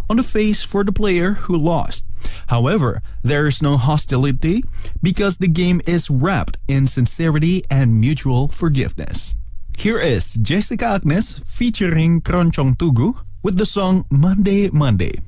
on the face for the player who lost. However, there is no hostility because the game is wrapped in sincerity and mutual forgiveness. Here is Jessica Agnes featuring Keroncong Tugu with the song Monday Monday.